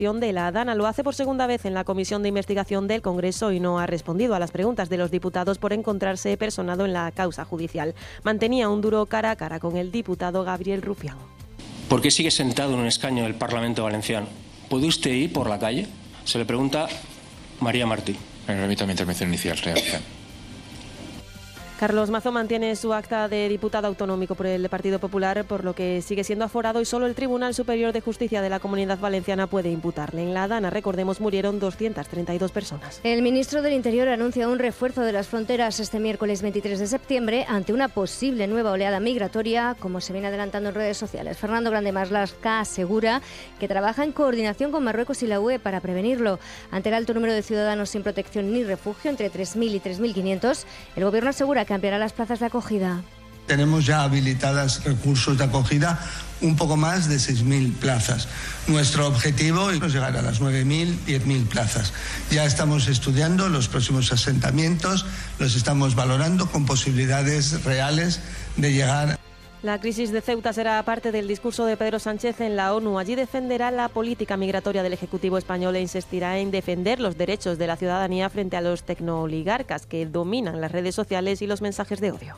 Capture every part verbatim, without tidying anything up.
de la Dana. Lo hace por segunda vez en la Comisión de Investigación del Congreso y no ha respondido a las preguntas de los diputados por encontrarse personado en la causa judicial. Mantenía un duro cara a cara con el diputado Gabriel Rufián. ¿Por qué sigue sentado en un escaño del Parlamento valenciano? ¿Puede usted ir por la calle? Se le pregunta María Martí. Me remito a mi intervención inicial, señor. Carlos Mazo mantiene su acta de diputado autonómico por el Partido Popular, por lo que sigue siendo aforado y solo el Tribunal Superior de Justicia de la Comunidad Valenciana puede imputarle. En la Dana, recordemos, murieron doscientas treinta y dos personas. El ministro del Interior anuncia un refuerzo de las fronteras este miércoles veintitrés de septiembre ante una posible nueva oleada migratoria, como se viene adelantando en redes sociales. Fernando Grande Marlaska asegura que trabaja en coordinación con Marruecos y la U E para prevenirlo. Ante el alto número de ciudadanos sin protección ni refugio, entre tres mil y tres mil quinientos, el Gobierno asegura que ampliará las plazas de acogida. Tenemos ya habilitadas recursos de acogida, un poco más de seis mil plazas. Nuestro objetivo es llegar a las nueve mil, diez mil plazas. Ya estamos estudiando los próximos asentamientos, los estamos valorando con posibilidades reales de llegar. La crisis de Ceuta será parte del discurso de Pedro Sánchez en la ONU. Allí defenderá la política migratoria del Ejecutivo español e insistirá en defender los derechos de la ciudadanía frente a los tecnooligarcas que dominan las redes sociales y los mensajes de odio.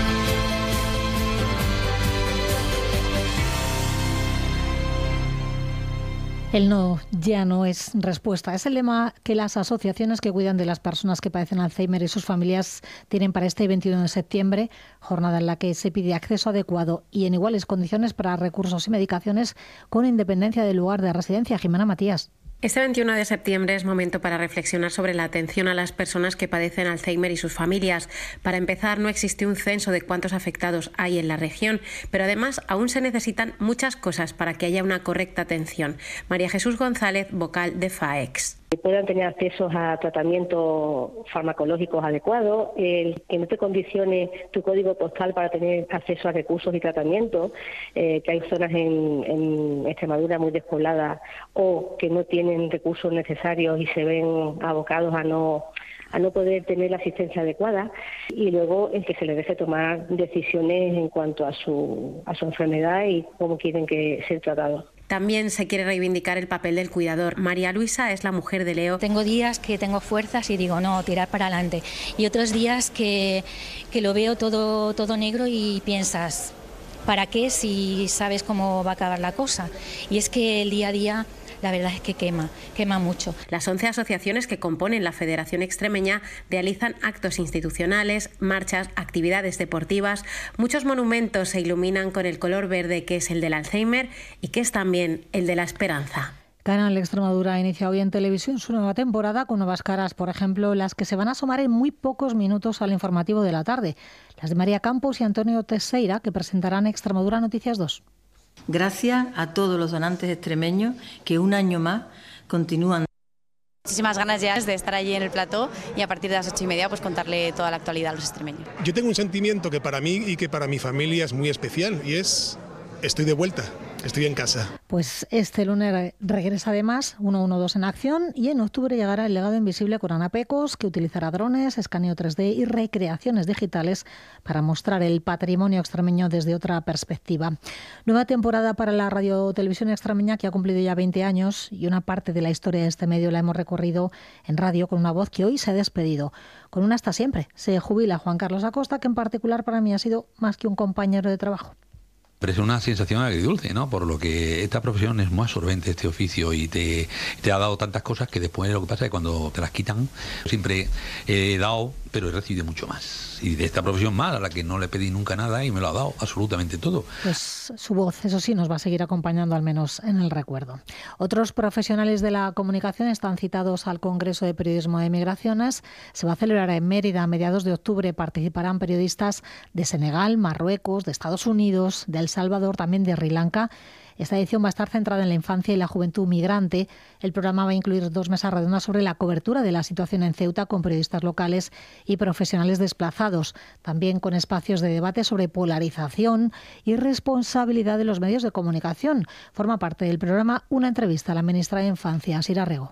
El no ya no es respuesta. Es el lema que las asociaciones que cuidan de las personas que padecen Alzheimer y sus familias tienen para este veintiuno de septiembre, jornada en la que se pide acceso adecuado y en iguales condiciones para recursos y medicaciones con independencia del lugar de residencia. Jimena Matías. Este veintiuno de septiembre es momento para reflexionar sobre la atención a las personas que padecen Alzheimer y sus familias. Para empezar, no existe un censo de cuántos afectados hay en la región, pero además aún se necesitan muchas cosas para que haya una correcta atención. María Jesús González, vocal de FAEX. Que puedan tener acceso a tratamientos farmacológicos adecuados, el que no te condicione tu código postal para tener acceso a recursos y tratamientos, eh, que hay zonas en, en Extremadura muy despobladas o que no tienen recursos necesarios y se ven abocados a no a no poder tener la asistencia adecuada, y luego el que se les deje tomar decisiones en cuanto a su a su enfermedad y cómo quieren que sea tratado. También se quiere reivindicar el papel del cuidador. María Luisa es la mujer de Leo. Tengo días que tengo fuerzas y digo, no, tirar para adelante. Y otros días que, que lo veo todo, todo negro y piensas, ¿para qué si sabes cómo va a acabar la cosa? Y es que el día a día, la verdad es que quema, quema mucho. Las once asociaciones que componen la Federación Extremeña realizan actos institucionales, marchas, actividades deportivas. Muchos monumentos se iluminan con el color verde que es el del Alzheimer y que es también el de la esperanza. Canal Extremadura inicia hoy en televisión su nueva temporada con nuevas caras, por ejemplo, las que se van a asomar en muy pocos minutos al informativo de la tarde. Las de María Campos y Antonio Teixeira, que presentarán Extremadura Noticias dos. Gracias a todos los donantes extremeños que un año más continúan. Muchísimas ganas ya de estar allí en el plató y a partir de las ocho y media pues contarle toda la actualidad a los extremeños. Yo tengo un sentimiento que para mí y que para mi familia es muy especial y es, estoy de vuelta. Estoy en casa. Pues este lunes regresa además ciento doce en acción y en octubre llegará el legado invisible con Ana Pecos, que utilizará drones, escaneo tres D y recreaciones digitales para mostrar el patrimonio extremeño desde otra perspectiva. Nueva temporada para la Radio Televisión Extremeña, que ha cumplido ya veinte años, y una parte de la historia de este medio la hemos recorrido en radio con una voz que hoy se ha despedido. Con una hasta siempre. Se jubila Juan Carlos Acosta, que en particular para mí ha sido más que un compañero de trabajo. Pero es una sensación agridulce, ¿no? Por lo que esta profesión es muy absorbente, este oficio, y te, te ha dado tantas cosas que después lo que pasa es que cuando te las quitan, siempre he dado, pero he recibido mucho más. Y de esta profesión más, a la que no le pedí nunca nada y me lo ha dado absolutamente todo. Pues su voz, eso sí, nos va a seguir acompañando al menos en el recuerdo. Otros profesionales de la comunicación están citados al Congreso de Periodismo de Migraciones. Se va a celebrar en Mérida a mediados de octubre. Participarán periodistas de Senegal, Marruecos, de Estados Unidos, de El Salvador, también de Sri Lanka. Esta edición va a estar centrada en la infancia y la juventud migrante. El programa va a incluir dos mesas redondas sobre la cobertura de la situación en Ceuta con periodistas locales y profesionales desplazados, también con espacios de debate sobre polarización y responsabilidad de los medios de comunicación. Forma parte del programa una entrevista a la ministra de Infancia, Sira Rego.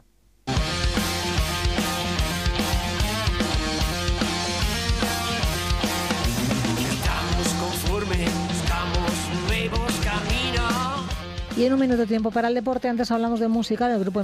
Y en un minuto de tiempo para el deporte, antes hablamos de música del grupo